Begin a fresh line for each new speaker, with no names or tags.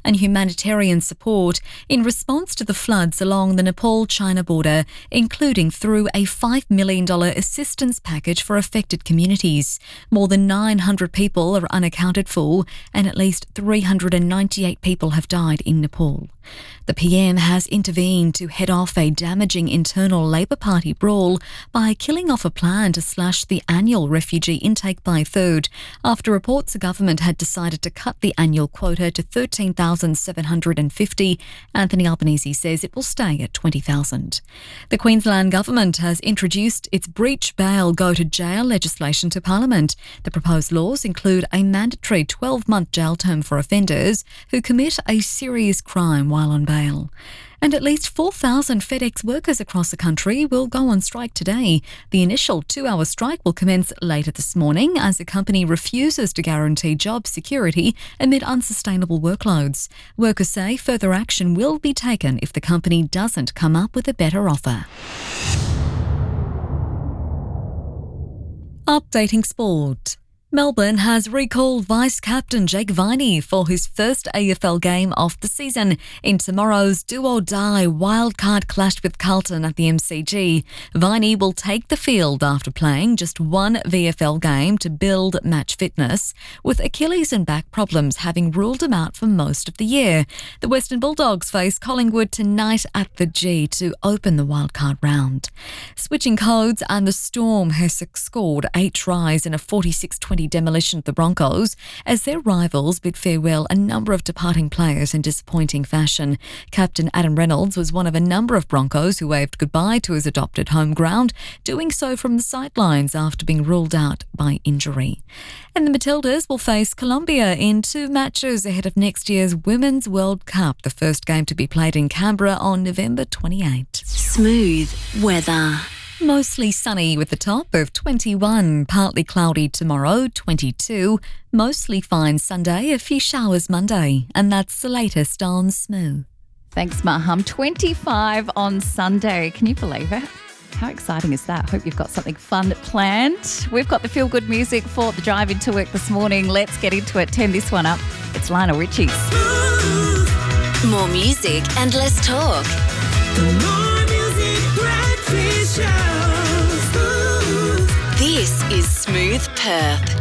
and humanitarian support in response to the floods along the Nepal-China border, including through a $5 million assistance package for affected communities. More than 900 people are unaccounted for, and at least 398 people have died in Nepal. The PM has intervened to head off a damaging internal Labour Party brawl by killing off a plan to slash the annual refugee intake by a third, after reports the government had decided to cut the annual quota to 13,750. Anthony Albanese says it will stay at 20,000. The Queensland government has introduced its breach bail go to jail legislation to Parliament. The proposed laws include a mandatory 12-month jail term for offenders who commit a serious crime while on bail. And at least 4,000 FedEx workers across the country will go on strike today. The initial 2-hour strike will commence later this morning as the company refuses to guarantee job security amid unsustainable workloads. Workers say further action will be taken if the company doesn't come up with a better offer. Updating sport. Melbourne has recalled vice-captain Jake Viney for his first AFL game of the season in tomorrow's do-or-die wildcard clash with Carlton at the MCG. Viney will take the field after playing just one VFL game to build match fitness, with Achilles and back problems having ruled him out for most of the year. The Western Bulldogs face Collingwood tonight at the G to open the wildcard round. Switching codes, and the Storm has scored 8 tries in a 46-20 demolition of the Broncos as their rivals bid farewell a number of departing players in disappointing fashion. Captain Adam Reynolds was one of a number of Broncos who waved goodbye to his adopted home ground, doing so from the sidelines after being ruled out by injury. And the Matildas will face Colombia in 2 matches ahead of next year's Women's World Cup, the first game to be played in Canberra on November 28.
Smooth weather.
Mostly sunny with a top of 21, partly cloudy tomorrow, 22, mostly fine Sunday, a few showers Monday, and that's the latest on Smooth.
Thanks, Maham. 25 on Sunday. Can you believe it? How exciting is that? Hope you've got something fun planned. We've got the feel-good music for the drive into work this morning. Let's get into it. Turn this one up. It's Lionel Richie.
More music and less talk.
More music, breakfast show.
This is Smooth Perth.